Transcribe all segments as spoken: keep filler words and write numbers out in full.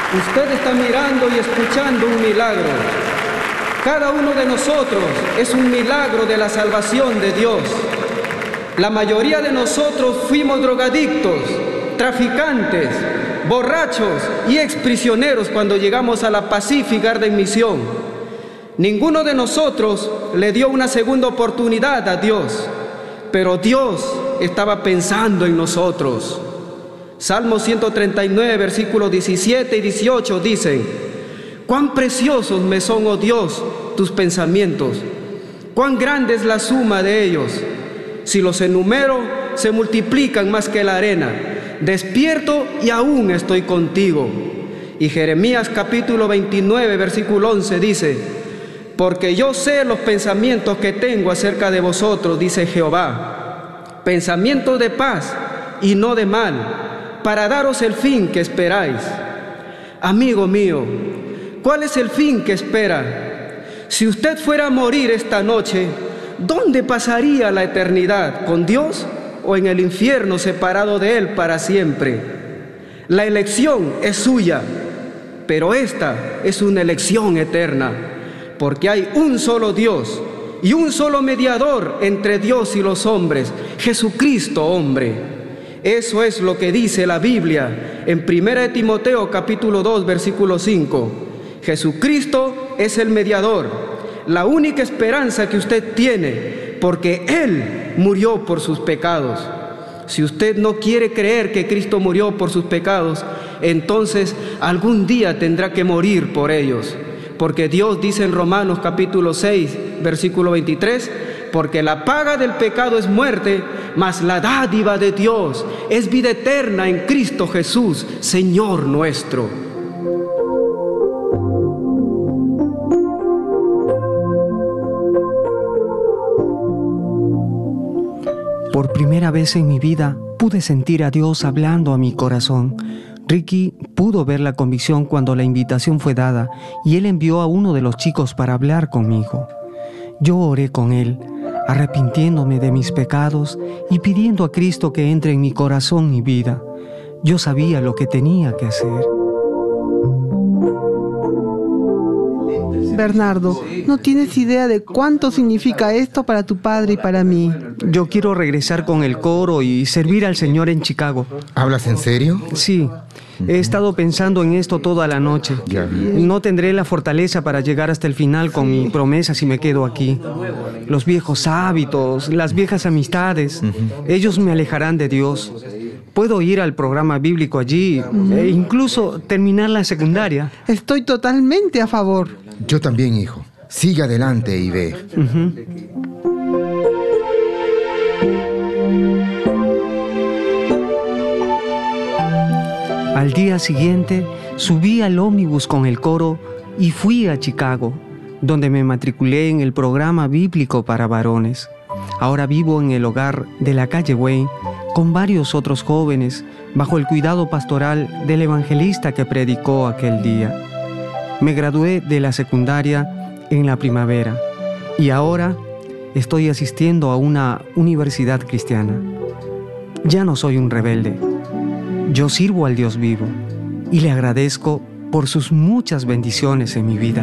Usted está mirando y escuchando un milagro. Cada uno de nosotros es un milagro de la salvación de Dios. La mayoría de nosotros fuimos drogadictos, traficantes, borrachos y exprisioneros cuando llegamos a la Pacific Garden Mission. Ninguno de nosotros le dio una segunda oportunidad a Dios, pero Dios estaba pensando en nosotros. Salmo ciento treinta y nueve, versículos diecisiete y dieciocho dicen: cuán preciosos me son, oh Dios, tus pensamientos, cuán grande es la suma de ellos. Si los enumero, se multiplican más que la arena. Despierto y aún estoy contigo. Y Jeremías capítulo veintinueve, versículo once dice: porque yo sé los pensamientos que tengo acerca de vosotros, dice Jehová, pensamientos de paz y no de mal, para daros el fin que esperáis. Amigo mío, ¿cuál es el fin que espera? Si usted fuera a morir esta noche, ¿dónde pasaría la eternidad? ¿Con Dios o en el infierno separado de Él para siempre? La elección es suya, pero esta es una elección eterna, porque hay un solo Dios y un solo mediador entre Dios y los hombres, Jesucristo hombre. Eso es lo que dice la Biblia en primera de Timoteo capítulo dos, versículo cinco. Jesucristo es el mediador, la única esperanza que usted tiene, porque Él murió por sus pecados. Si usted no quiere creer que Cristo murió por sus pecados, entonces algún día tendrá que morir por ellos. Porque Dios dice en Romanos capítulo seis, versículo veintitrés, porque la paga del pecado es muerte, mas la dádiva de Dios es vida eterna en Cristo Jesús, Señor nuestro. Por primera vez en mi vida pude sentir a Dios hablando a mi corazón. Ricky pudo ver la convicción cuando la invitación fue dada y él envió a uno de los chicos para hablar conmigo. Yo oré con él, arrepintiéndome de mis pecados y pidiendo a Cristo que entre en mi corazón y vida. Yo sabía lo que tenía que hacer. Bernardo, no tienes idea de cuánto significa esto para tu padre y para mí. Yo quiero regresar con el coro y servir al Señor en Chicago. ¿Hablas en serio? Sí. He estado pensando en esto toda la noche. Ya vi. No tendré la fortaleza para llegar hasta el final con mi promesa si me quedo aquí. Los viejos hábitos, las viejas amistades, uh-huh. ellos me alejarán de Dios. Puedo ir al programa bíblico allí uh-huh. e incluso terminar la secundaria. Estoy totalmente a favor. Yo también, hijo. Sigue adelante y ve. Uh-huh. Al día siguiente, subí al ómnibus con el coro y fui a Chicago, donde me matriculé en el programa bíblico para varones. Ahora vivo en el hogar de la calle Wayne con varios otros jóvenes bajo el cuidado pastoral del evangelista que predicó aquel día. Me gradué de la secundaria en la primavera y ahora estoy asistiendo a una universidad cristiana. Ya no soy un rebelde. Yo sirvo al Dios vivo y le agradezco por sus muchas bendiciones en mi vida.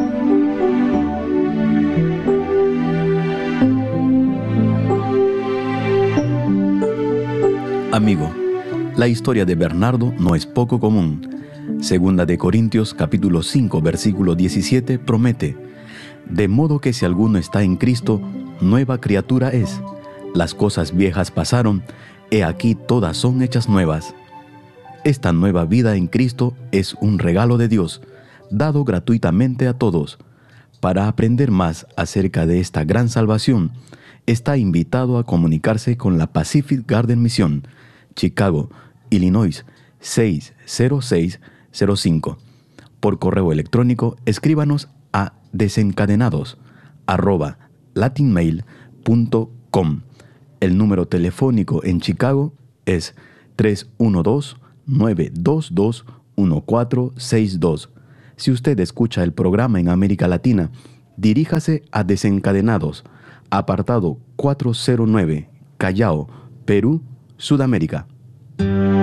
Amigo, la historia de Bernardo no es poco común. Segunda de Corintios capítulo cinco, versículo diecisiete promete: de modo que si alguno está en Cristo, nueva criatura es. Las cosas viejas pasaron, he aquí todas son hechas nuevas. Esta nueva vida en Cristo es un regalo de Dios, dado gratuitamente a todos. Para aprender más acerca de esta gran salvación, está invitado a comunicarse con la Pacific Garden Mission, Chicago, Illinois seis cero seis cero cinco. Por correo electrónico, escríbanos a desencadenados arroba latinmail punto com. El número telefónico en Chicago es tres uno dos, nueve dos dos, uno cuatro seis dos. Si usted escucha el programa en América Latina, diríjase a Desencadenados, apartado cuatrocientos nueve, Callao, Perú, Sudamérica.